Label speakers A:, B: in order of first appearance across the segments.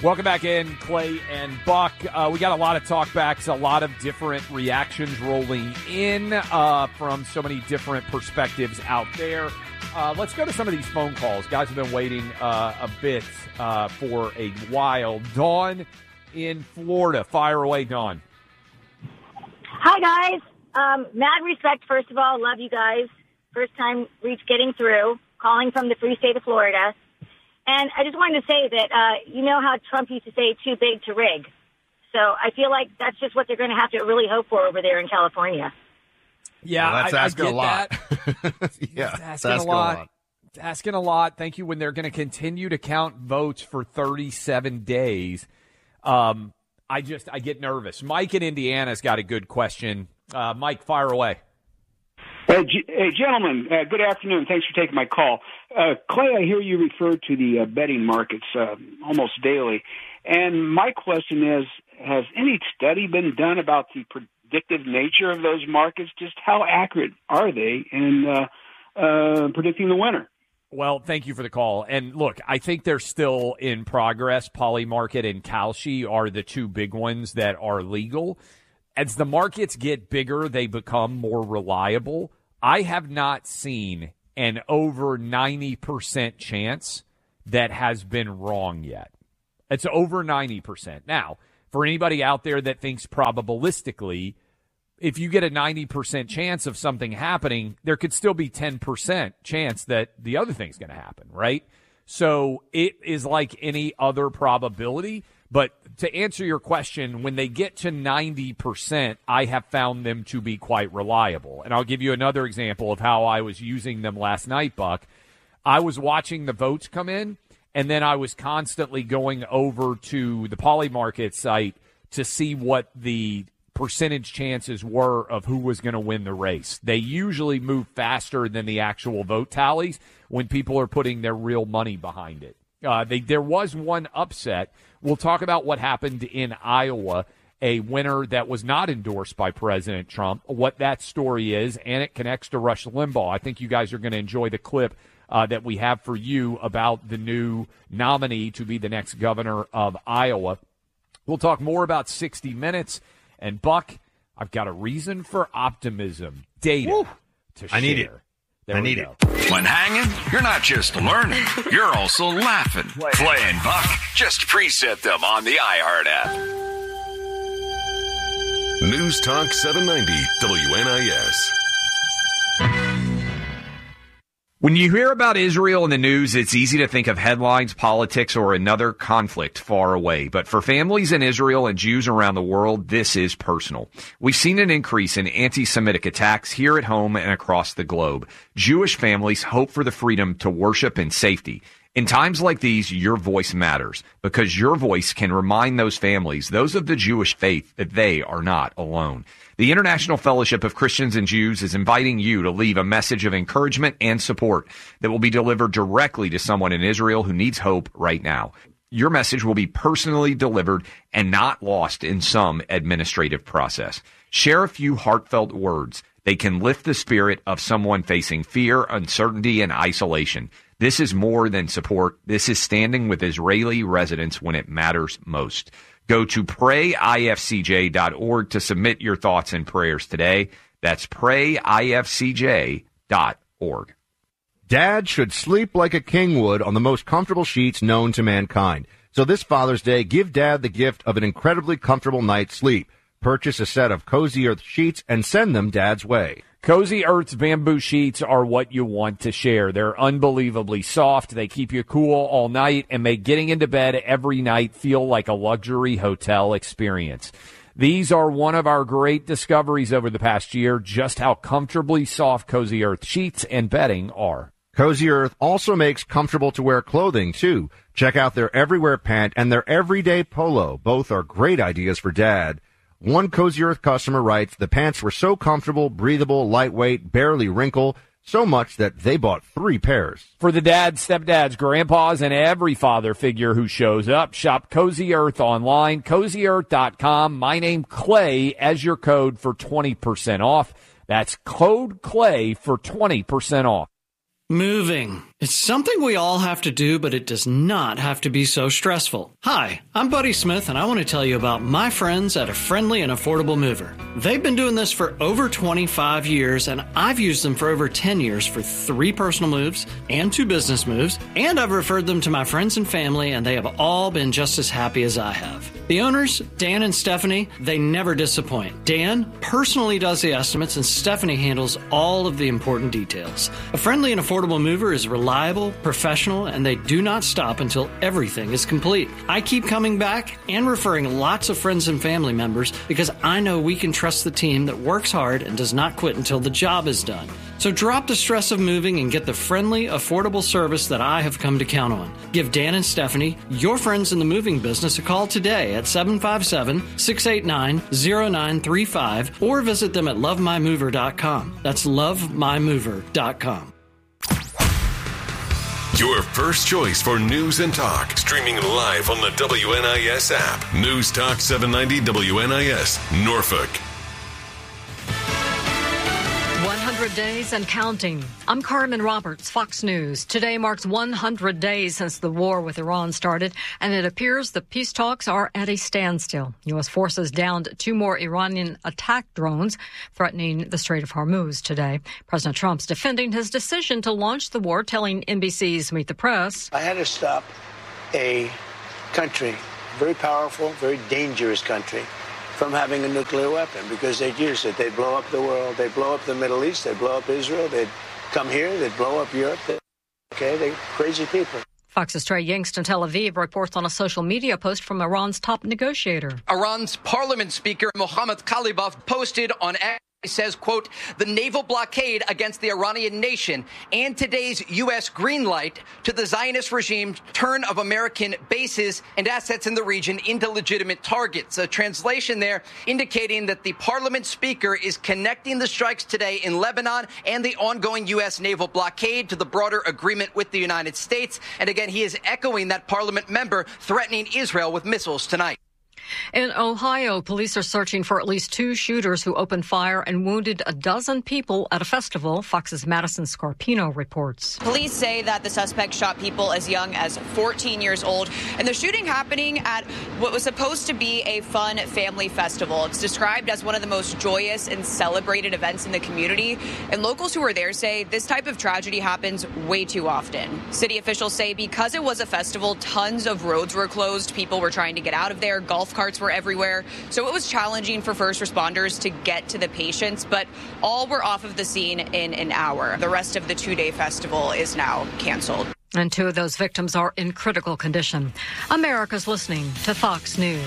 A: Welcome back in, Clay and Buck. We got a lot of talkbacks, a lot of different reactions rolling in from so many different perspectives out there. Let's go to some of these phone calls. Guys have been waiting a bit for a while. Dawn in Florida. Fire away, Dawn.
B: Hi, guys. Mad respect, first of all. Love you guys. First time getting through. Calling from the free state of Florida. And I just wanted to say that, you know how Trump used to say, too big to rig. So I feel like that's just what they're going to have to really hope for over there in California.
A: Yeah,
C: well, that's asking a lot.
A: Yeah, asking a lot. Asking a lot. Thank you. When they're going to continue to count votes for 37 days, I get nervous. Mike in Indiana's got a good question. Mike, fire away.
D: Hey, gentlemen, good afternoon. Thanks for taking my call. Clay, I hear you refer to the betting markets almost daily. And my question is, has any study been done about the predictive nature of those markets? Just how accurate are they in predicting the winner?
A: Well, thank you for the call. And look, I think they're still in progress. Polymarket and Kalshi are the two big ones that are legal. As the markets get bigger, they become more reliable. I have not seen an over 90% chance that has been wrong yet. It's over 90%. Now, for anybody out there that thinks probabilistically, if you get a 90% chance of something happening, there could still be 10% chance that the other thing's going to happen, right? So it is like any other probability. But to answer your question, when they get to 90%, I have found them to be quite reliable. And I'll give you another example of how I was using them last night, Buck. I was watching the votes come in, and then I was constantly going over to the Polymarket site to see what the percentage chances were of who was going to win the race. They usually move faster than the actual vote tallies when people are putting their real money behind it. There was one upset. We'll talk about what happened in Iowa, a winner that was not endorsed by President Trump, what that story is, and it connects to Rush Limbaugh. I think you guys are going to enjoy the clip that we have for you about the new nominee to be the next governor of Iowa. We'll talk more about 60 Minutes. And, Buck, I've got a reason for optimism, data to share.
C: I need it.
A: There
C: I need
A: go.
C: it.
E: When hanging, you're not just learning, you're also laughing. Clay and Buck, just preset them on the iHeart app.
F: News Talk 790 WNIS.
G: When you hear about Israel in the news, it's easy to think of headlines, politics, or another conflict far away. But for families in Israel and Jews around the world, this is personal. We've seen an increase in anti-Semitic attacks here at home and across the globe. Jewish families hope for the freedom to worship in safety. In times like these, your voice matters because your voice can remind those families, those of the Jewish faith, that they are not alone. The International Fellowship of Christians and Jews is inviting you to leave a message of encouragement and support that will be delivered directly to someone in Israel who needs hope right now. Your message will be personally delivered and not lost in some administrative process. Share a few heartfelt words. They can lift the spirit of someone facing fear, uncertainty, and isolation. This is more than support. This is standing with Israeli residents when it matters most. Go to prayifcj.org to submit your thoughts and prayers today. That's prayifcj.org.
C: Dad should sleep like a king would on the most comfortable sheets known to mankind. So this Father's Day, give Dad the gift of an incredibly comfortable night's sleep. Purchase a set of Cozy Earth sheets and send them Dad's way.
A: Cozy Earth's bamboo sheets are what you want to share. They're unbelievably soft. They keep you cool all night and make getting into bed every night feel like a luxury hotel experience. These are one of our great discoveries over the past year, just how comfortably soft Cozy Earth sheets and bedding are.
C: Cozy Earth also makes comfortable-to-wear clothing, too. Check out their Everywhere pant and their Everyday polo. Both are great ideas for Dad. One Cozy Earth customer writes, the pants were so comfortable, breathable, lightweight, barely wrinkle, so much that they bought 3 pairs.
A: For the dads, stepdads, grandpas, and every father figure who shows up, shop Cozy Earth online, CozyEarth.com. My name, Clay, as your code for 20% off. That's code Clay for 20% off.
H: Moving. It's something we all have to do, but it does not have to be so stressful. Hi, I'm Buddy Smith, and I want to tell you about my friends at A Friendly and Affordable Mover. They've been doing this for over 25 years, and I've used them for over 10 years for 3 personal moves and 2 business moves, and I've referred them to my friends and family, and they have all been just as happy as I have. The owners, Dan and Stephanie, they never disappoint. Dan personally does the estimates, and Stephanie handles all of the important details. A Friendly and Affordable Mover is reliable, professional, and they do not stop until everything is complete. I keep coming back and referring lots of friends and family members because I know we can trust the team that works hard and does not quit until the job is done. So drop the stress of moving and get the friendly, affordable service that I have come to count on. Give Dan and Stephanie, your friends in the moving business, a call today at 757-689-0935 or visit them at lovemymover.com. That's lovemymover.com.
F: Your first choice for news and talk. Streaming live on the WNIS app. News Talk 790 WNIS, Norfolk.
I: 100 days and counting. I'm Carmen Roberts, Fox News. Today marks 100 days since the war with Iran started, and it appears the peace talks are at a standstill. U.S. forces downed 2 more Iranian attack drones threatening the Strait of Hormuz today. President Trump's defending his decision to launch the war, telling NBC's Meet the Press.
J: I had to stop a country, very powerful, very dangerous country, from having a nuclear weapon because they'd use it. They'd blow up the world. They'd blow up the Middle East. They'd blow up Israel. They'd come here. They'd blow up Europe. They're crazy people.
I: Fox's Trey Yingst in Tel Aviv reports on a social media post from Iran's top negotiator.
K: Iran's parliament speaker, Mohammad Khalibaf, posted on X. It says, quote, the naval blockade against the Iranian nation and today's U.S. green light to the Zionist regime's turn of American bases and assets in the region into legitimate targets. A translation there indicating that the parliament speaker is connecting the strikes today in Lebanon and the ongoing U.S. naval blockade to the broader agreement with the United States. And again, he is echoing that parliament member threatening Israel with missiles tonight.
I: In Ohio, police are searching for at least 2 shooters who opened fire and wounded a dozen people at a festival. Fox's Madison Scarpino reports.
L: Police say that the suspect shot people as young as 14 years old, and the shooting happening at what was supposed to be a fun family festival. It's described as one of the most joyous and celebrated events in the community, and locals who were there say this type of tragedy happens way too often. City officials say because it was a festival, tons of roads were closed. People were trying to get out of there. Golf carts were everywhere, so it was challenging for first responders to get to the patients, but all were off of the scene in an hour. The rest of the 2-day festival is now canceled.
I: And 2 of those victims are in critical condition. America's listening to Fox News.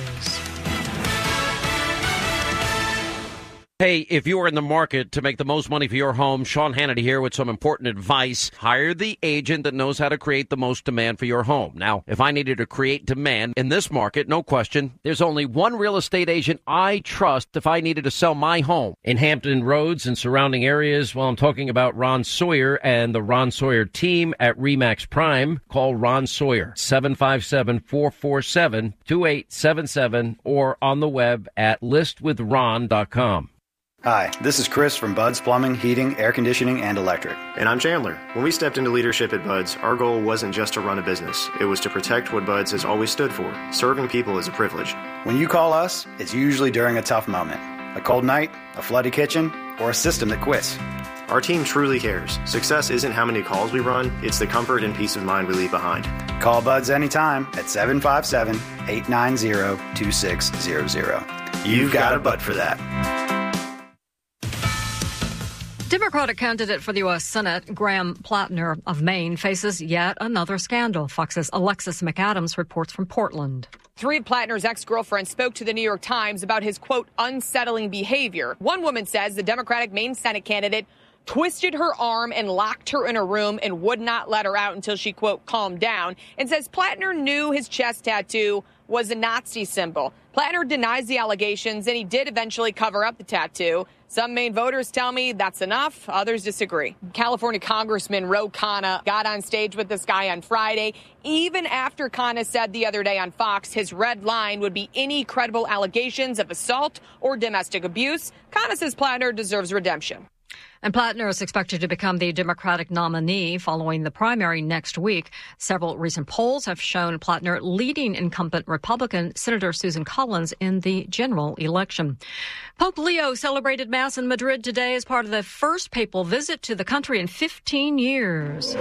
M: Hey, if you are in the market to make the most money for your home, Sean Hannity here with some important advice. Hire the agent that knows how to create the most demand for your home. Now, if I needed to create demand in this market, no question, there's only one real estate agent I trust if I needed to sell my home in Hampton Roads and surrounding areas. Well, I'm talking about Ron Sawyer and the Ron Sawyer team at RE/MAX Prime. Call Ron Sawyer, 757-447-2877 or on the web at listwithron.com.
N: Hi, this is Chris from Bud's Plumbing, Heating, Air Conditioning, and Electric.
O: And I'm Chandler. When we stepped into leadership at Bud's, our goal wasn't just to run a business. It was to protect what Bud's has always stood for. Serving people is a privilege.
N: When you call us, it's usually during a tough moment. A cold night, a flooded kitchen, or a system that quits.
O: Our team truly cares. Success isn't how many calls we run, it's the comfort and peace of mind we leave behind.
N: Call Bud's anytime at 757-890-2600. You've got a Bud for that.
I: Democratic candidate for the U.S. Senate, Graham Plattner of Maine, faces yet another scandal. Fox's Alexis McAdams reports from Portland.
P: 3 of Plattner's ex-girlfriends spoke to the New York Times about his, quote, unsettling behavior. One woman says the Democratic Maine Senate candidate twisted her arm and locked her in a room and would not let her out until she, quote, calmed down, and says Plattner knew his chest tattoo was a Nazi symbol. Plattner denies the allegations, and he did eventually cover up the tattoo. Some Maine voters tell me that's enough. Others disagree. California Congressman Ro Khanna got on stage with this guy on Friday, even after Khanna said the other day on Fox his red line would be any credible allegations of assault or domestic abuse. Khanna says Plattner deserves redemption.
I: And Plattner is expected to become the Democratic nominee following the primary next week. Several recent polls have shown Plattner leading incumbent Republican Senator Susan Collins in the general election. Pope Leo celebrated Mass in Madrid today as part of the first papal visit to the country in 15 years.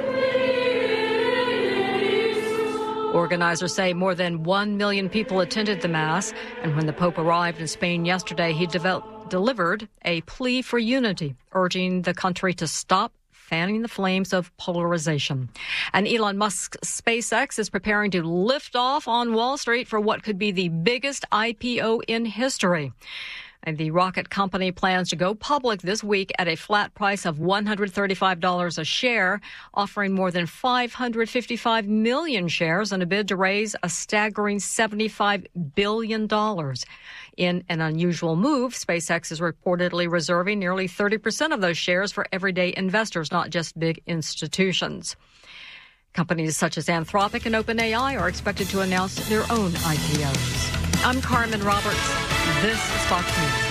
I: Organizers say more than 1 million people attended the Mass, and when the Pope arrived in Spain yesterday, he delivered a plea for unity, urging the country to stop fanning the flames of polarization. And Elon Musk's SpaceX is preparing to lift off on Wall Street for what could be the biggest IPO in history. And the rocket company plans to go public this week at a flat price of $135 a share, offering more than 555 million shares in a bid to raise a staggering $75 billion. In an unusual move, SpaceX is reportedly reserving nearly 30% of those shares for everyday investors, not just big institutions. Companies such as Anthropic and OpenAI are expected to announce their own IPOs. I'm Carmen Roberts. This is Fox News.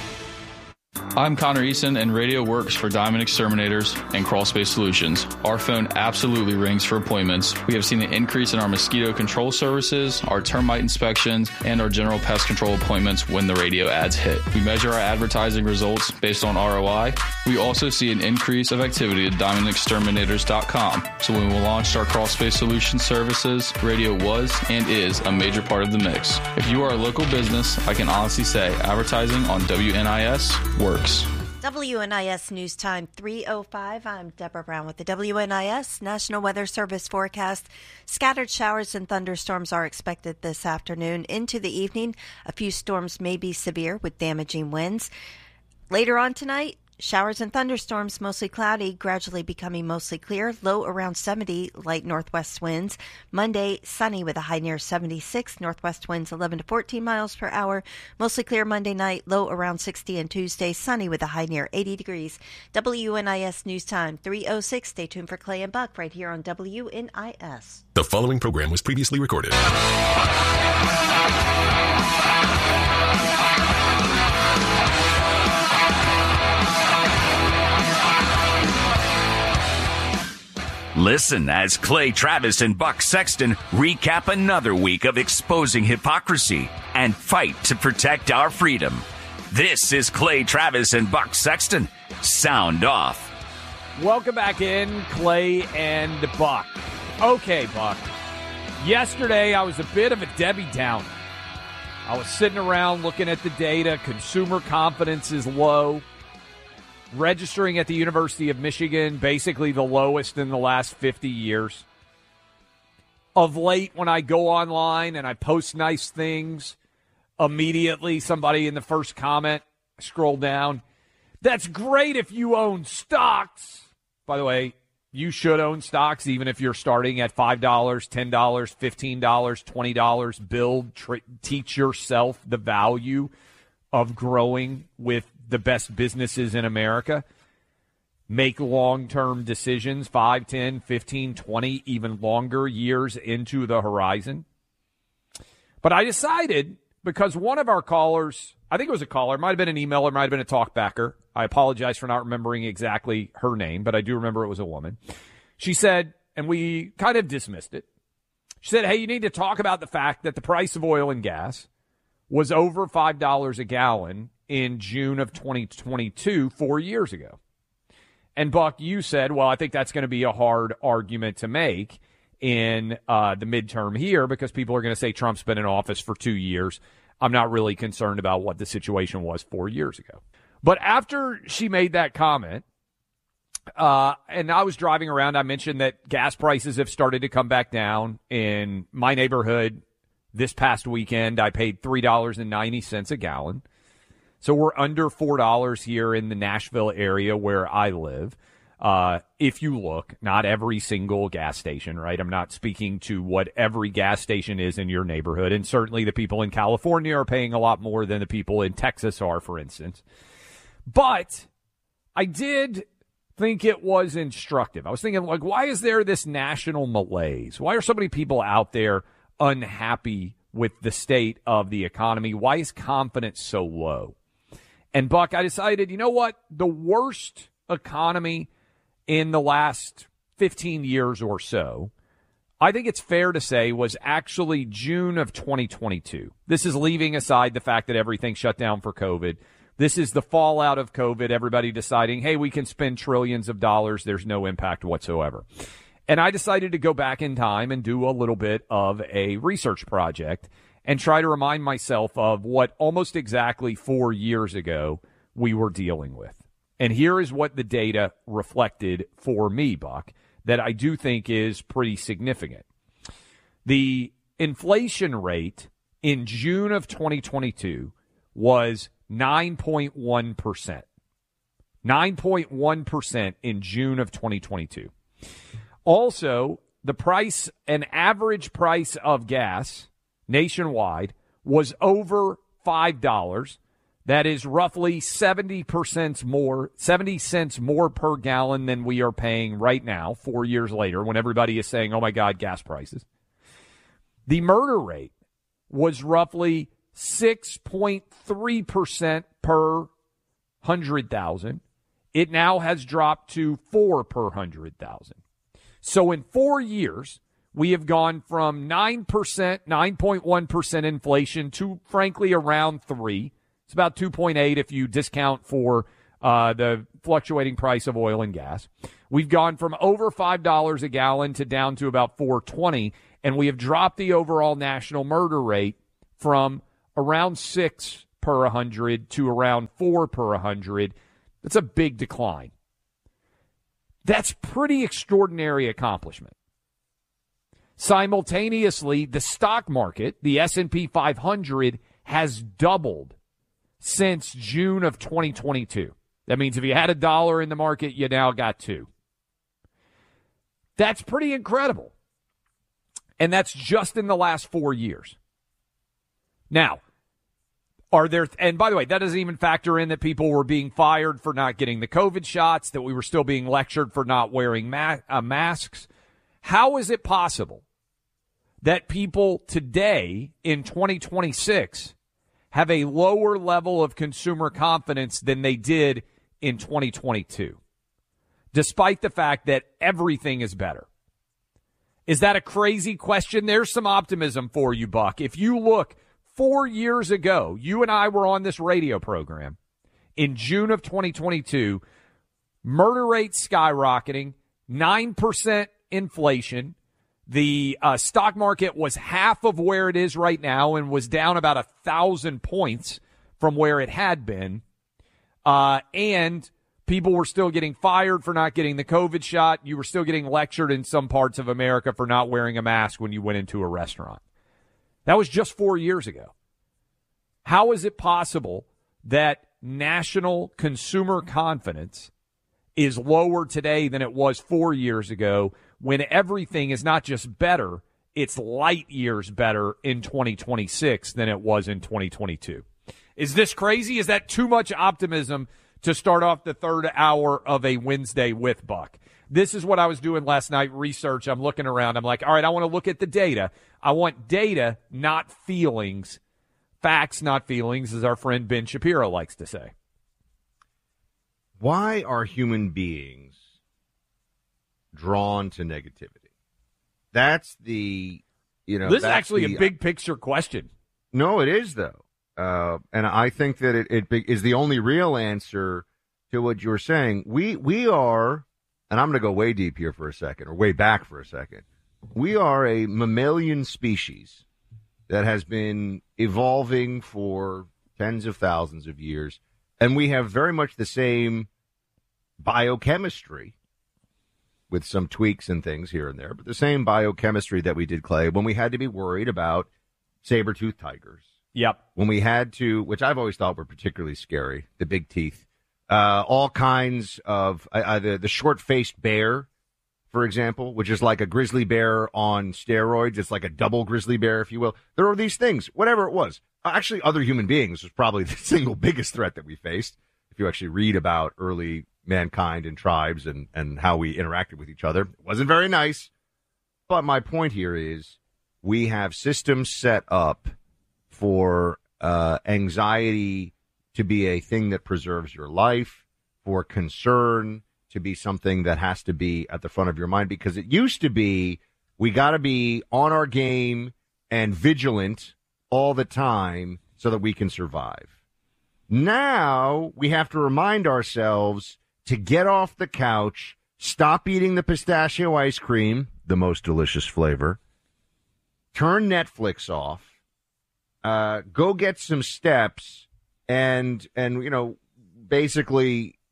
Q: I'm Connor Eason, and radio works for Diamond Exterminators and Crawl Space Solutions. Our phone absolutely rings for appointments. We have seen an increase in our mosquito control services, our termite inspections, and our general pest control appointments when the radio ads hit. We measure our advertising results based on ROI. We also see an increase of activity at DiamondExterminators.com. So when we launched our Crawl Space Solutions services, radio was and is a major part of the mix. If you are a local business, I can honestly say advertising on WNIS works.
R: WNIS News Time 3:05. I'm Deborah Brown with the WNIS National Weather Service forecast. Scattered showers and thunderstorms are expected this afternoon into the evening. A few storms may be severe with damaging winds. Later on tonight, showers and thunderstorms, mostly cloudy, gradually becoming mostly clear, low around 70, light northwest winds. Monday, sunny with a high near 76, northwest winds 11 to 14 miles per hour. Mostly clear Monday night, low around 60, and Tuesday, sunny with a high near 80 degrees. WNIS News Time 3:06. Stay tuned for Clay and Buck right here on WNIS.
F: The following program was previously recorded.
E: Listen as Clay Travis and Buck Sexton recap another week of exposing hypocrisy and fight to protect our freedom. This is Clay Travis and Buck Sexton. Sound off.
A: Welcome back in, Clay and Buck. Okay, Buck. Yesterday, I was a bit of a Debbie Downer. I was sitting around looking at the data. Consumer confidence is low. Registering at the University of Michigan, basically the lowest in the last 50 years. Of late, when I go online and I post nice things, immediately somebody in the first comment, scroll down, that's great if you own stocks. By the way, you should own stocks even if you're starting at $5, $10, $15, $20. Build, teach yourself the value of growing with the best businesses in America. Make long-term decisions, 5, 10, 15, 20, even longer years into the horizon. But I decided, because one of our callers, I think it was a caller, might have been an emailer, might have been a talkbacker. I apologize for not remembering exactly her name, but I do remember it was a woman. She said, and we kind of dismissed it, she said, hey, you need to talk about the fact that the price of oil and gas was over $5 a gallon in June of 2022, 4 years ago. And, Buck, you said, well, I think that's going to be a hard argument to make in the midterm here because people are going to say Trump's been in office for 2 years. I'm not really concerned about what the situation was 4 years ago. But after she made that comment, and I was driving around, I mentioned that gas prices have started to come back down in my neighborhood. This past weekend, I paid $3.90 a gallon. So we're under $4 here in the Nashville area where I live. If you look, not every single gas station, right? I'm not speaking to what every gas station is in your neighborhood. And certainly the people in California are paying a lot more than the people in Texas are, for instance. But I did think it was instructive. I was thinking, like, why is there this national malaise? Why are so many people out there unhappy with the state of the economy? Why is confidence so low? And, Buck, I decided, you know what? The worst economy in the last 15 years or so, I think it's fair to say was actually June of 2022. This is leaving aside the fact that everything shut down for COVID. This is the fallout of COVID, everybody deciding, hey, we can spend trillions of dollars. There's no impact whatsoever. And I decided to go back in time and do a little bit of a research project and try to remind myself of what almost exactly 4 years ago we were dealing with. And here is what the data reflected for me, Buck, that I do think is pretty significant. The inflation rate in June of 2022 was 9.1%. 9.1% in June of 2022. Also, the price, an average price of gas nationwide was over $5. That is roughly 70 cents more per gallon than we are paying right now, 4 years later, when everybody is saying, oh my God, gas prices. The murder rate was roughly 6.3% per 100,000. It now has dropped to 4 per 100,000. So in 4 years, we have gone from 9%, 9.1% inflation to, frankly, around 3%. It's about 2.8 if you discount for the fluctuating price of oil and gas. We've gone from over $5 a gallon to down to about $4.20, and we have dropped the overall national murder rate from around 6 per 100 to around 4 per 100. That's a big decline. That's pretty extraordinary accomplishment. Simultaneously, the stock market, the S&P 500, has doubled since June of 2022. That means if you had $1 in the market, you now got $2. That's pretty incredible. And that's just in the last 4 years. Now, and by the way, that doesn't even factor in that people were being fired for not getting the COVID shots, that we were still being lectured for not wearing masks. How is it possible that people today in 2026 have a lower level of consumer confidence than they did in 2022, despite the fact that everything is better? Is that a crazy question? There's some optimism for you, Buck. If you look 4 years ago, you and I were on this radio program in June of 2022, murder rates skyrocketing, 9% inflation. The stock market was half of where it is right now and was down about 1,000 points from where it had been. And people were still getting fired for not getting the COVID shot. You were still getting lectured in some parts of America for not wearing a mask when you went into a restaurant. That was just 4 years ago. How is it possible that national consumer confidence is lower today than it was 4 years ago when everything is not just better, it's light years better in 2026 than it was in 2022? Is this crazy? Is that too much optimism to start off the third hour of a Wednesday with Buck? This is what I was doing last night, research. I'm looking around. I'm like, all right, I want to look at the data. I want data, not feelings. Facts, not feelings, as our friend Ben Shapiro likes to say.
C: Why are human beings drawn to negativity? That's the,
A: This is actually a big picture question.
C: No, it is, though. And I think that it is the only real answer to what you're saying. We are, and I'm going to go way deep here for a second, or way back for a second. We are a mammalian species that has been evolving for tens of thousands of years, and we have very much the same biochemistry with some tweaks and things here and there, but the same biochemistry that we did, Clay, when we had to be worried about saber-toothed tigers.
A: Yep.
C: When we had to, which I've always thought were particularly scary, the big teeth, all kinds of the short-faced bear, for example, which is like a grizzly bear on steroids. It's like a double grizzly bear, if you will. There are these things, whatever it was. Actually, other human beings was probably the single biggest threat that we faced. If you actually read about early mankind and tribes and how we interacted with each other, it wasn't very nice. But my point here is we have systems set up for anxiety to be a thing that preserves your life, for concern to be something that has to be at the front of your mind, because it used to be we got to be on our game and vigilant all the time so that we can survive. Now we have to remind ourselves to get off the couch, stop eating the pistachio ice cream, the most delicious flavor, turn Netflix off, go get some steps, and basically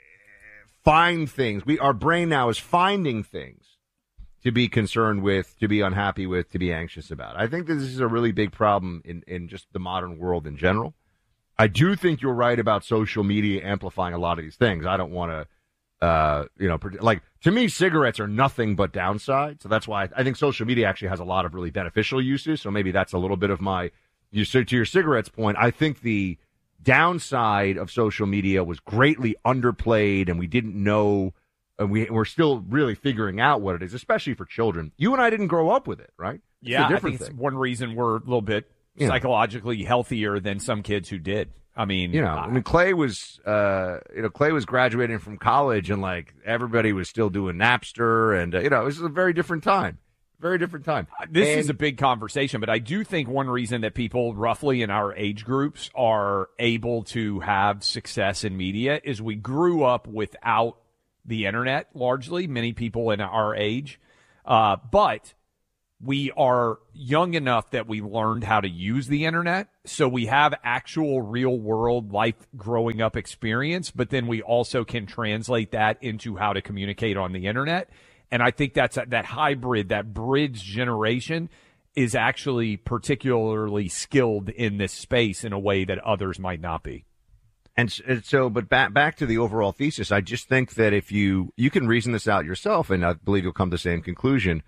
C: find things. Our brain now is finding things to be concerned with, to be unhappy with, to be anxious about. I think this is a really big problem in just the modern world in general. I do think you're right about social media amplifying a lot of these things. I don't want to, to me, cigarettes are nothing but downside. So that's why I think social media actually has a lot of really beneficial uses. So maybe that's a little bit of to your cigarettes point. I think the downside of social media was greatly underplayed, and we didn't know, and we're still really figuring out what it is, especially for children. You and I didn't grow up with it, right?
A: Yeah, I think it's one reason we're a little bit psychologically healthier than some kids who did. I mean,
C: Clay was graduating from college, and like everybody was still doing Napster, and it was a very different time. Very different time.
A: This is a big conversation, but I do think one reason that people roughly in our age groups are able to have success in media is we grew up without the internet, largely, many people in our age. But we are young enough that we learned how to use the internet. So we have actual real world life growing up experience, but then we also can translate that into how to communicate on the internet. And I think that's that hybrid, that bridge generation is actually particularly skilled in this space in a way that others might not be.
C: And so, but back to the overall thesis, I just think that if you can reason this out yourself, and I believe you'll come to the same conclusion.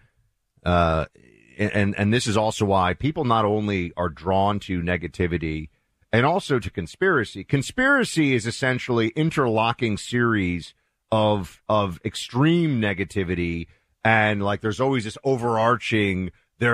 C: And this is also why people not only are drawn to negativity and also to conspiracy. Conspiracy is essentially interlocking series of extreme negativity, and like there's always this overarching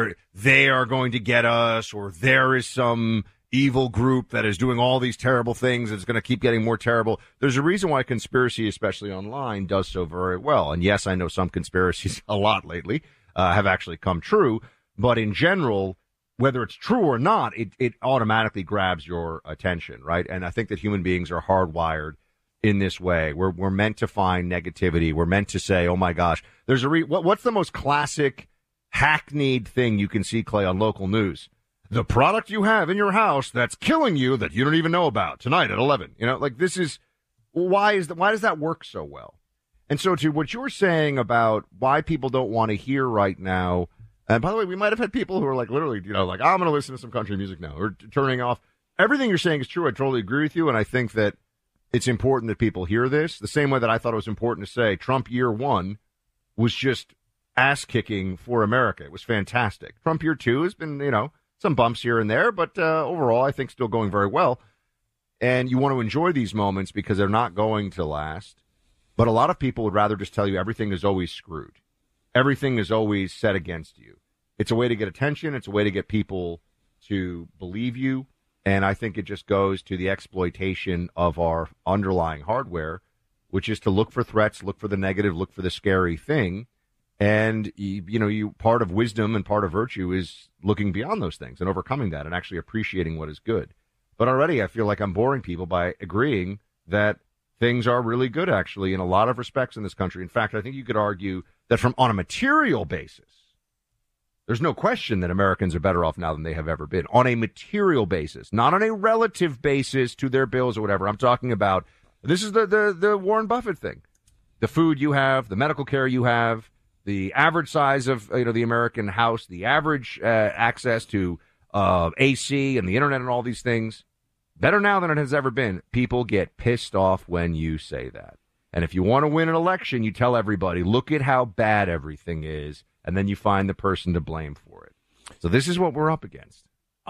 C: they are going to get us, or there is some evil group that is doing all these terrible things that's going to keep getting more terrible. There's a reason why conspiracy, especially online, does so very well. And yes, I know some conspiracies a lot lately have actually come true, but in general, whether it's true or not, it automatically grabs your attention, right? And I think that human beings are hardwired in this way. We're meant to find negativity. We're meant to say, oh my gosh, there's what's the most classic hackneyed thing you can see, Clay, on local news? The product you have in your house that's killing you that you don't even know about tonight at 11. This is why does that work so well? And so to what you're saying about why people don't want to hear right now, and by the way, we might have had people who are like literally, I'm going to listen to some country music now, or turning off. Everything you're saying is true. I totally agree with you, and I think that it's important that people hear this the same way that I thought it was important to say Trump year 1 was just ass-kicking for America. It was fantastic. Trump year 2 has been, some bumps here and there, but overall I think still going very well. And you want to enjoy these moments because they're not going to last. But a lot of people would rather just tell you everything is always screwed. Everything is always set against you. It's a way to get attention. It's a way to get people to believe you. And I think it just goes to the exploitation of our underlying hardware, which is to look for threats, look for the negative, look for the scary thing. And, part of wisdom and part of virtue is looking beyond those things and overcoming that and actually appreciating what is good. But already I feel like I'm boring people by agreeing that things are really good, actually, in a lot of respects in this country. In fact, I think you could argue that on a material basis, there's no question that Americans are better off now than they have ever been. On a material basis, not on a relative basis to their bills or whatever. I'm talking about, this is the Warren Buffett thing. The food you have, the medical care you have, the average size of the American house, the average access to AC and the internet and all these things. Better now than it has ever been. People get pissed off when you say that. And if you want to win an election, you tell everybody, look at how bad everything is, and then you find the person to blame for it. So this is what we're up against.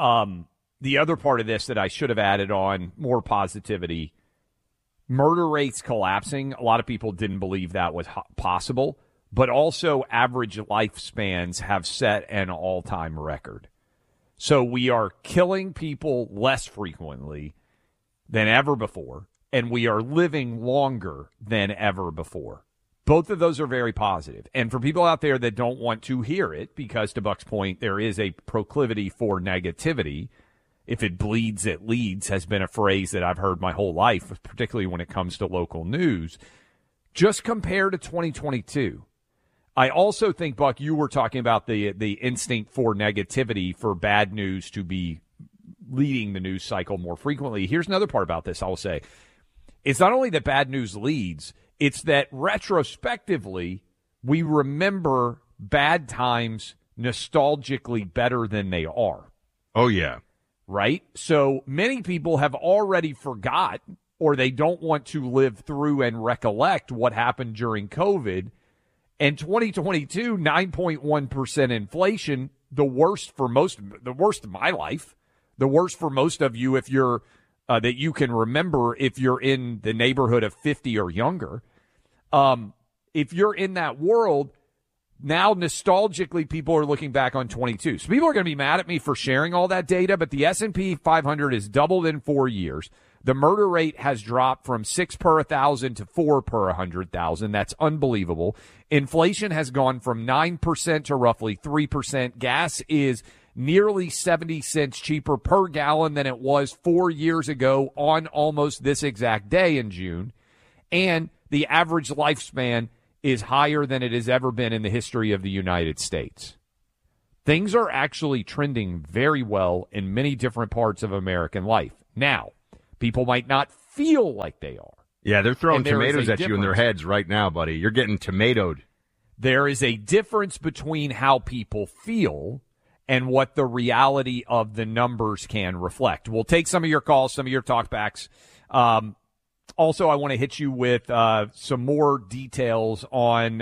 A: The other part of this that I should have added on, more positivity, murder rates collapsing. A lot of people didn't believe that was possible, but also average lifespans have set an all-time record. So we are killing people less frequently than ever before. and we are living longer than ever before. Both of those are very positive. And for people out there that don't want to hear it, because to Buck's point, there is a proclivity for negativity. If it bleeds, it leads has been a phrase that I've heard my whole life, particularly when it comes to local news. Just compare to 2022. I also think, Buck, you were talking about the instinct for negativity, for bad news to be leading the news cycle more frequently. Here's another part about this, I will say. It's not only that bad news leads, it's that retrospectively, we remember bad times nostalgically better than they are.
C: Oh, yeah.
A: Right? So many people have already forgot, or they don't want to live through and recollect what happened during COVID. And 2022, 9.1% inflation, the worst of my life, the worst for most of you if you're that you can remember if you're in the neighborhood of 50 or younger. If you're in that world, now nostalgically people are looking back on 22. So people are going to be mad at me for sharing all that data, but the S&P 500 has doubled in 4 years. The murder rate has dropped from 6 per 1,000 to 4 per 100,000. That's unbelievable. Inflation has gone from 9% to roughly 3%. Gas is nearly 70 cents cheaper per gallon than it was 4 years ago on almost this exact day in June. And the average lifespan is higher than it has ever been in the history of the United States. Things are actually trending very well in many different parts of American life. Now, people might not feel like they are.
C: Yeah, they're throwing tomatoes at you in their heads right now, buddy. You're getting tomatoed.
A: There is a difference between how people feel and what the reality of the numbers can reflect. We'll take some of your calls, some of your talkbacks. Also, I want to hit you with some more details on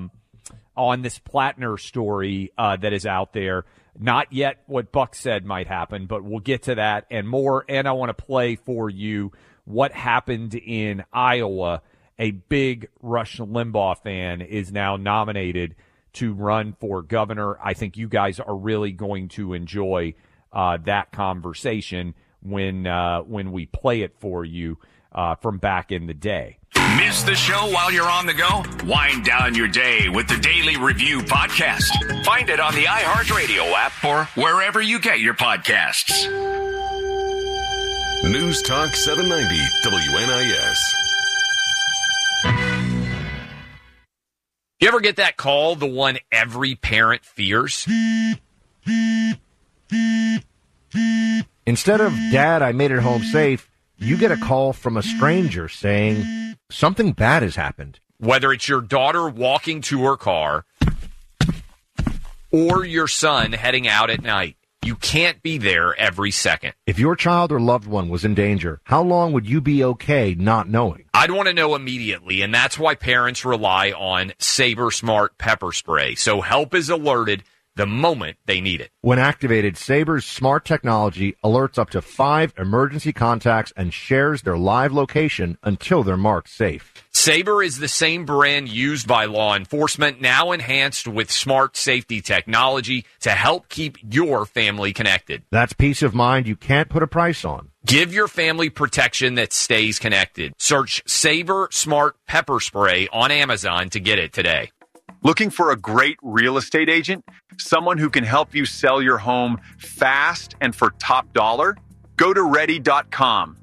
A: this Plattner story that is out there. Not yet what Buck said might happen, but we'll get to that and more. And I want to play for you what happened in Iowa. A big Rush Limbaugh fan is now nominated to run for governor. I think you guys are really going to enjoy that conversation when we play it for you from back in the day.
E: Miss the show while you're on the go? Wind down your day with the Daily Review Podcast. Find it on the iHeartRadio app or wherever you get your podcasts.
F: News Talk 790 WNIS.
A: You ever get that call, the one every parent fears?
C: Instead of, Dad, I made it home safe, you get a call from a stranger saying something bad has happened.
A: Whether it's your daughter walking to her car or your son heading out at night, you can't be there every second.
C: If your child or loved one was in danger, how long would you be okay not knowing?
A: I'd want to know immediately, and that's why parents rely on Sabre Smart Pepper Spray, so help is alerted the moment they need it.
C: When activated, Sabre's smart technology alerts up to 5 emergency contacts and shares their live location until they're marked safe.
A: Sabre is the same brand used by law enforcement, now enhanced with smart safety technology to help keep your family connected.
C: That's peace of mind you can't put a price on.
A: Give your family protection that stays connected. Search Sabre Smart Pepper Spray on Amazon to get it today.
S: Looking for a great real estate agent? Someone who can help you sell your home fast and for top dollar? Go to ready.com,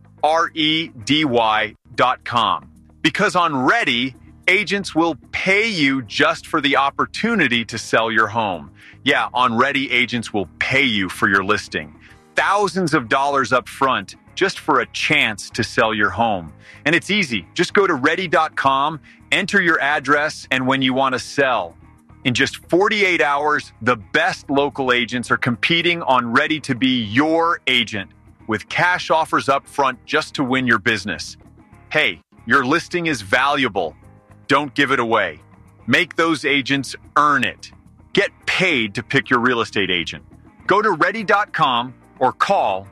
S: REDY.com. Because on Ready, agents will pay you just for the opportunity to sell your home. Yeah, on Ready, agents will pay you for your listing. Thousands of dollars up front just for a chance to sell your home. And it's easy. Just go to ready.com, enter your address, and when you want to sell. In just 48 hours, the best local agents are competing on Ready to be your agent with cash offers up front just to win your business. Hey, your listing is valuable. Don't give it away. Make those agents earn it. Get paid to pick your real estate agent. Go to ready.com or call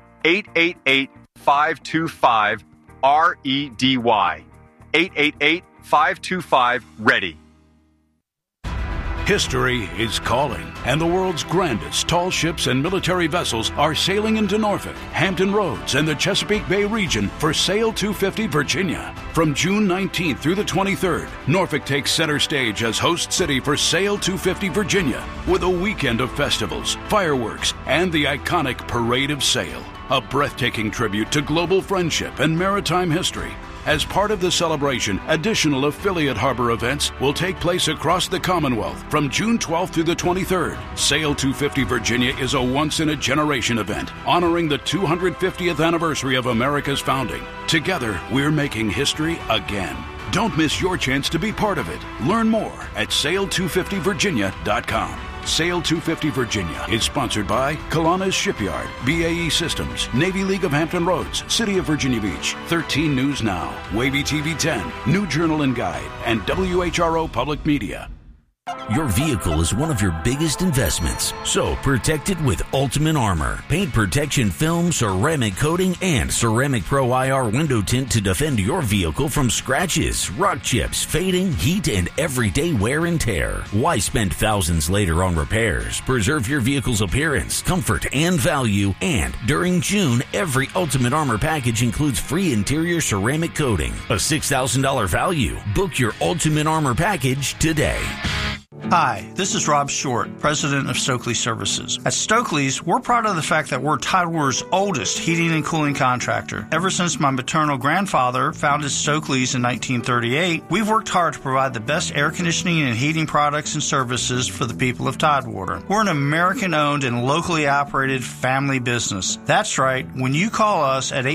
S: 888-525-REDY. 888-525-READY.
T: History is calling. and the world's grandest tall ships and military vessels are sailing into Norfolk, Hampton Roads, and the Chesapeake Bay region for Sail 250 Virginia. From June 19th through the 23rd, Norfolk takes center stage as host city for Sail 250 Virginia with a weekend of festivals, fireworks, and the iconic Parade of Sail, a breathtaking tribute to global friendship and maritime history. As part of the celebration, additional affiliate harbor events will take place across the Commonwealth from June 12th through the 23rd. Sail 250 Virginia is a once-in-a-generation event honoring the 250th anniversary of America's founding. Together, we're making history again. Don't miss your chance to be part of it. Learn more at sail250virginia.com. Sail 250 Virginia is sponsored by Kalana's Shipyard, BAE Systems, Navy League of Hampton Roads, City of Virginia Beach, 13 News Now, Wavy TV 10, New Journal and Guide, and WHRO Public Media.
U: Your vehicle is one of your biggest investments, so protect it with Ultimate Armor. Paint protection film, ceramic coating, and Ceramic Pro IR window tint to defend your vehicle from scratches, rock chips, fading, heat, and everyday wear and tear. Why spend thousands later on repairs? Preserve your vehicle's appearance, comfort, and value. And during June, every Ultimate Armor package includes free interior ceramic coating, a $6,000 value. Book your Ultimate Armor package today.
V: Hi, this is Rob Short, president of Stokely Services. At Stokely's, we're proud of the fact that we're Tidewater's oldest heating and cooling contractor. Ever since my maternal grandfather founded Stokely's in 1938, we've worked hard to provide the best air conditioning and heating products and services for the people of Tidewater. We're an American-owned and locally operated family business. That's right, when you call us at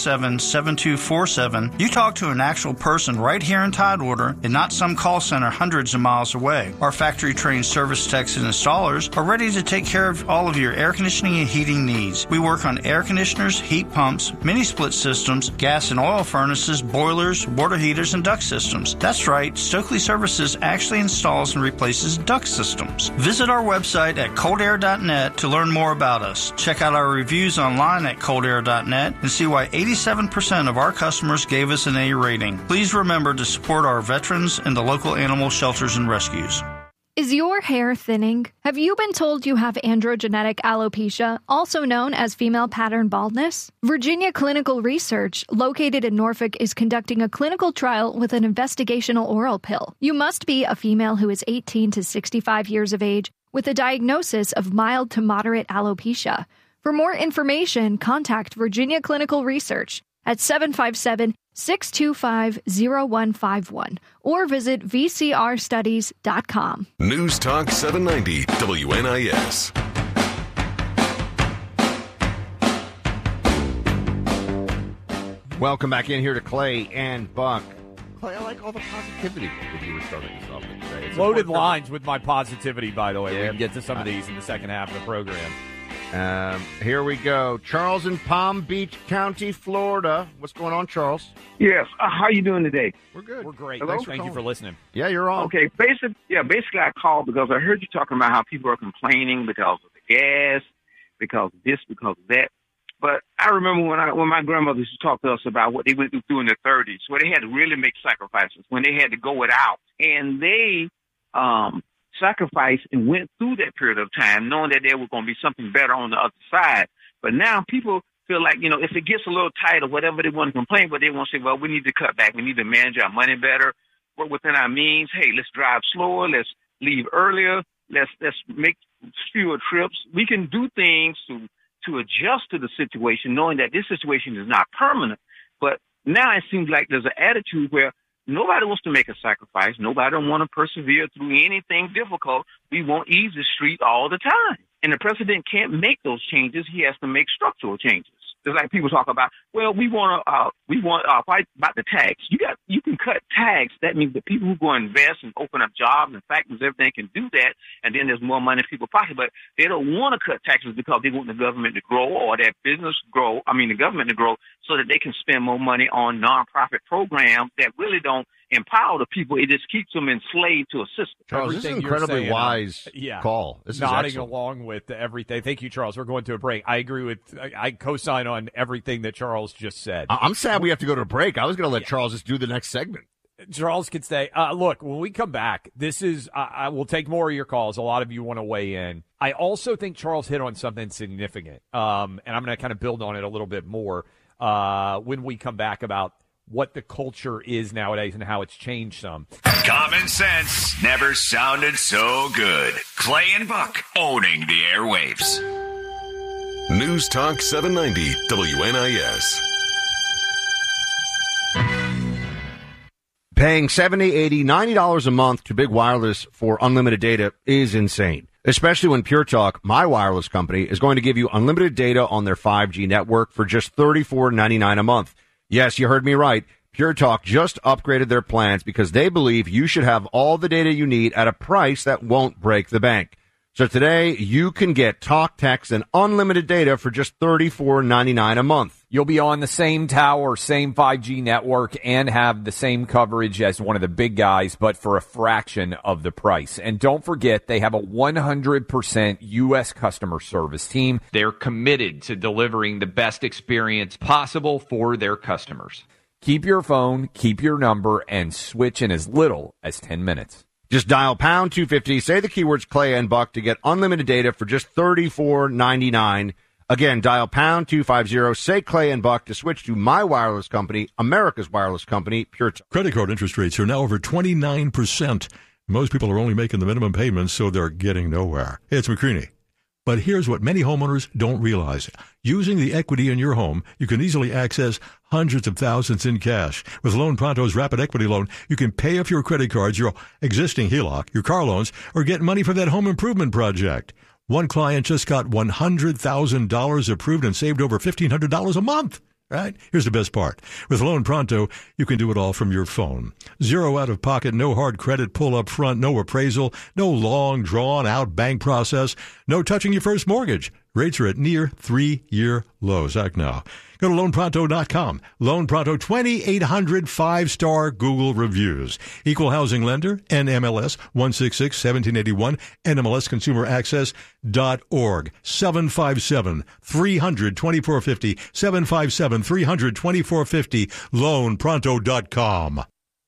V: 857-7247, you talk to an actual person right here in Tidewater and not some call center hundreds of miles away. Our factory-trained service techs and installers are ready to take care of all of your air conditioning and heating needs. We work on air conditioners, heat pumps, mini-split systems, gas and oil furnaces, boilers, water heaters, and duct systems. That's right, Stokely Services actually installs and replaces duct systems. Visit our website at coldair.net to learn more about us. Check out our reviews online at coldair.net and see why 87% of our customers gave us an A rating. Please remember to support our veterans and the local animal shelters and rescues.
W: Is your hair thinning? Have you been told you have androgenetic alopecia, also known as female pattern baldness? Virginia Clinical Research, located in Norfolk, is conducting a clinical trial with an investigational oral pill. You must be a female who is 18 to 65 years of age with a diagnosis of mild to moderate alopecia. For more information, contact Virginia Clinical Research at 757-625-0151 or visit vcrstudies.com.
F: News Talk 790 WNIS.
C: Welcome back in here to Clay and Buck. Clay, I like all the positivity that you were starting us off with today. It's
A: loaded lines with my positivity, by the way. We can get to some of these in the second half of the program.
C: Here we go. Charles in Palm Beach County, Florida. What's going on, Charles?
X: Yes. How you doing today?
C: We're good.
A: We're great.
X: Hello?
A: Thank you for listening.
C: Yeah, you're on.
X: Okay. Basically, I called because I heard you talking about how people are complaining because of the gas, because of this, because of that. But I remember when my grandmother used to talk to us about what they went through in the 30s, where they had to really make sacrifices, when they had to go without. And they sacrificed and went through that period of time knowing that there was going to be something better on the other side. But now people feel like, if it gets a little tight or whatever, they want to complain, but they want to say, well, we need to cut back. We need to manage our money better, work within our means. Hey, let's drive slower. Let's leave earlier. Let's make fewer trips. We can do things to adjust to the situation, knowing that this situation is not permanent. But now it seems like there's an attitude where nobody wants to make a sacrifice. Nobody want to persevere through anything difficult. We want easy street all the time. And the president can't make those changes. He has to make structural changes. It's like people talk about, well, we want to fight about the tax. You can cut tax. That means the people who go invest and open up jobs and factories, everything can do that. And then there's more money in people's pockets. But they don't want to cut taxes because they want the government to grow or their business grow. The government to grow so that they can spend more money on nonprofit programs that really don't empower the people. It just keeps them enslaved to a system.
C: Charles, this is an incredibly wise call. This
A: nodding
C: is
A: along with everything. Thank you, Charles. We're going to a break. I co-sign on everything that Charles just said.
C: I'm sad we have to go to a break. I was going to let Charles just do the next segment.
A: Charles could stay. Look, when we come back, I will take more of your calls. A lot of you want to weigh in. I also think Charles hit on something significant, and I'm going to kind of build on it a little bit more when we come back about what the culture is nowadays and how it's changed some.
E: Common sense never sounded so good. Clay and Buck owning the airwaves.
F: News Talk 790 WNIS.
C: Paying $70, $80, $90 a month to Big Wireless for unlimited data is insane, especially when Pure Talk, my wireless company, is going to give you unlimited data on their 5G network for just $34.99 a month. Yes, you heard me right. Pure Talk just upgraded their plans because they believe you should have all the data you need at a price that won't break the bank. So today, you can get talk, text, and unlimited data for just $34.99 a month.
A: You'll be on the same tower, same 5G network, and have the same coverage as one of the big guys, but for a fraction of the price. And don't forget, they have a 100% U.S. customer service team. They're committed to delivering the best experience possible for their customers. Keep your phone, keep your number, and switch in as little as 10 minutes.
C: Just dial pound 250, say the keywords Clay and Buck to get unlimited data for just $34.99. Again, dial pound 250, say Clay and Buck to switch to my wireless company, America's wireless company, Pure Talk.
B: Credit card interest rates are now over 29%. Most people are only making the minimum payments, so they're getting nowhere. Hey, it's McCreaney. But here's what many homeowners don't realize. Using the equity in your home, you can easily access hundreds of thousands in cash. With Loan Pronto's Rapid Equity Loan, you can pay off your credit cards, your existing HELOC, your car loans, or get money for that home improvement project. One client just got $100,000 approved and saved over $1,500 a month. Right? Here's the best part. With Loan Pronto, you can do it all from your phone. Zero out of pocket, no hard credit pull up front, no appraisal, no long drawn out bank process, no touching your first mortgage. Rates are at near 3-year lows. Act now. Go to LoanPronto.com. Loan Pronto, 2,800 5-star Google reviews. Equal housing lender, NMLS 166-1781, NMLSConsumerAccess.org. 757-300-2450, 757-300-2450, LoanPronto.com.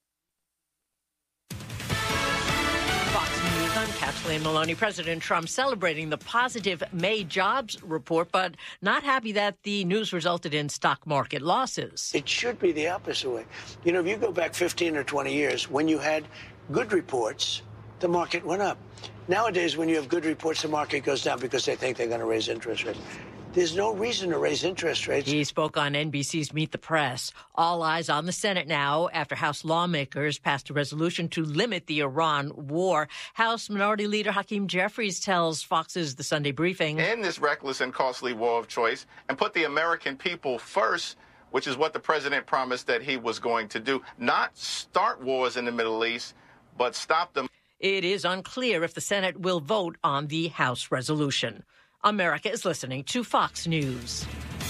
D: Kathleen Maloney. President Trump celebrating the positive May jobs report, but not happy that the news resulted in stock market losses.
J: It should be the opposite way. You know, if you go back 15 or 20 years, when you had good reports, the market went up. Nowadays, when you have good reports, the market goes down because they think they're going to raise interest rates. There's no reason to raise interest rates.
D: He spoke on NBC's Meet the Press. All eyes on the Senate now after House lawmakers passed a resolution to limit the Iran war. House Minority Leader Hakeem Jeffries tells Fox's The Sunday Briefing.
G: In this reckless and costly war of choice, and put the American people first, which is what the president promised that he was going to do. Not start wars in the Middle East, but stop them.
D: It is unclear if the Senate will vote on the House resolution. America is listening to Fox News.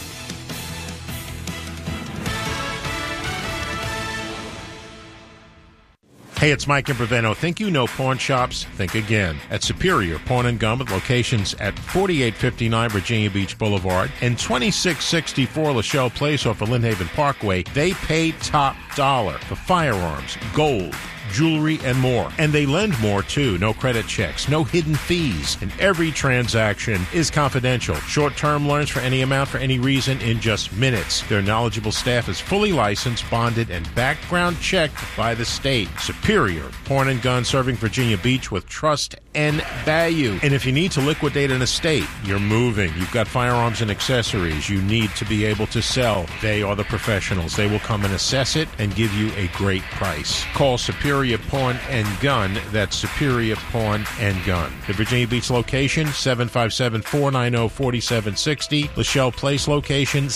H: Hey, it's Mike Imperveno. Think you know pawn shops? Think again. At Superior Pawn and Gun with locations at 4859 Virginia Beach Boulevard and 2664 Lachelle Place off of Lynn Haven Parkway, they pay top dollar for firearms, gold, jewelry, and more. And they lend more, too. No credit checks, no hidden fees. And every transaction is confidential. Short-term loans for any amount for any reason in just minutes. Their knowledgeable staff is fully licensed, bonded, and background checked by the state. Superior Pawn and Gun, serving Virginia Beach with trust and value. And if you need to liquidate an estate, you're moving, you've got firearms and accessories you need to be able to sell, they are the professionals. They will come and assess it and give you a great price. Call Superior Pawn and Gun. That's Superior Pawn and Gun. The Virginia Beach location, 757-490-4760. Lachelle Place location,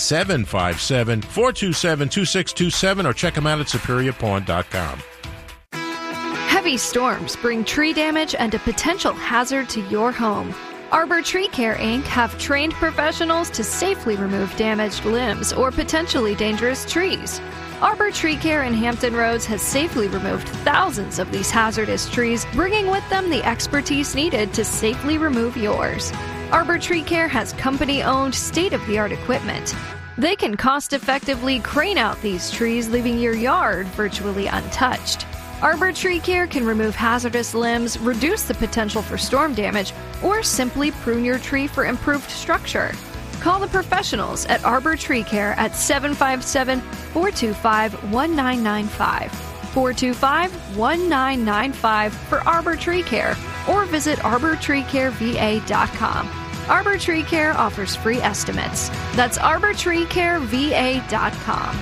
H: 757-427-2627, or check them out at superiorpawn.com.
W: Heavy storms bring tree damage and a potential hazard to your home. Arbor Tree Care, Inc. have trained professionals to safely remove damaged limbs or potentially dangerous trees. Arbor Tree Care in Hampton Roads has safely removed thousands of these hazardous trees, bringing with them the expertise needed to safely remove yours. Arbor Tree Care has company-owned, state-of-the-art equipment. They can cost-effectively crane out these trees, leaving your yard virtually untouched. Arbor Tree Care can remove hazardous limbs, reduce the potential for storm damage, or simply prune your tree for improved structure. Call the professionals at Arbor Tree Care at 757-425-1995. 425-1995 for Arbor Tree Care, or visit arbortreecareva.com. Arbor Tree Care offers free estimates. That's arbortreecareva.com.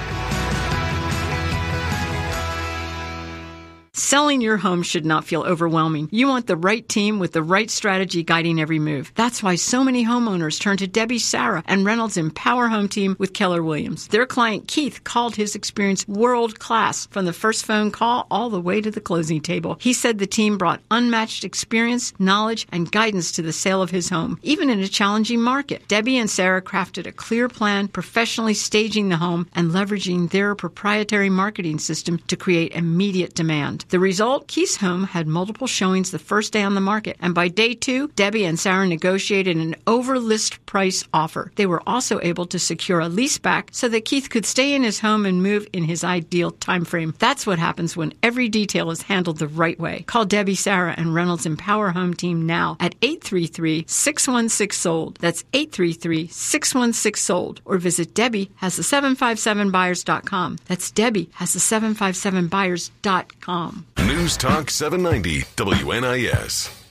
K: Selling your home should not feel overwhelming. You want the right team with the right strategy guiding every move. That's why so many homeowners turn to Debbie Sarah and Reynolds Empower Home Team with Keller Williams. Their client Keith called his experience world class from the first phone call all the way to the closing table. He said the team brought unmatched experience, knowledge, and guidance to the sale of his home, even in a challenging market. Debbie and Sarah crafted a clear plan, professionally staging the home and leveraging their proprietary marketing system to create immediate demand. The result, Keith's home had multiple showings the first day on the market, and by day 2, Debbie and Sarah negotiated an over-list price offer. They were also able to secure a lease back so that Keith could stay in his home and move in his ideal time frame. That's what happens when every detail is handled the right way. Call Debbie Sarah and Reynolds Empower Home Team now at 833-616-SOLD. That's 833-616-SOLD. Or visit DebbieHasThe757buyers.com. That's DebbieHasThe757buyers.com.
F: News Talk 790 WNIS.